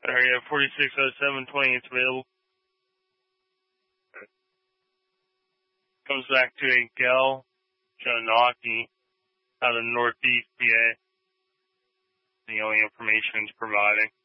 Area 460720, it's available. Comes back to a Gal Janaki out of Northeast PA. The only information it's providing.